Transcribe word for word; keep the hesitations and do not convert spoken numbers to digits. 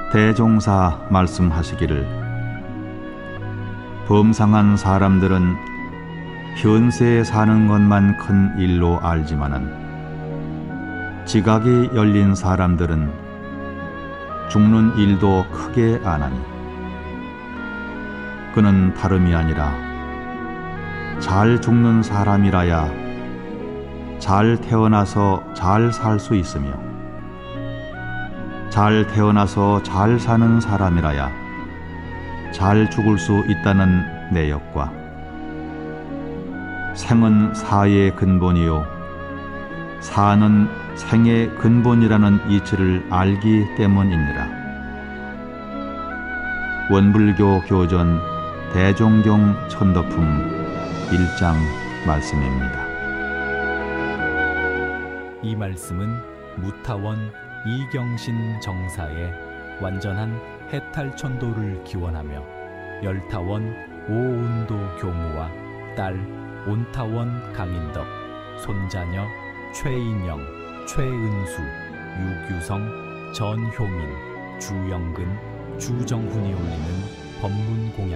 대종사 말씀하시기를 범상한 사람들은 현세에 사는 것만 큰 일로 알지만은 지각이 열린 사람들은 죽는 일도 크게 아나니 그는 다름이 아니라 잘 죽는 사람이라야 잘 태어나서 잘 살 수 있으며 잘 태어나서 잘 사는 사람이라야 잘 죽을 수 있다는 내역과 생은 사의 근본이요 사는 생의 근본이라는 이치를 알기 때문이니라. 원불교 교전 대종경 천도품 일 장 말씀입니다. 이 말씀은 무타원 이경신 정사의 완전한 해탈천도를 기원하며 열타원 오온도 교무와 딸 온타원 강인덕, 손자녀 최인영, 최은수, 유규성, 전효민, 주영근, 주정훈이 올리는 법문공양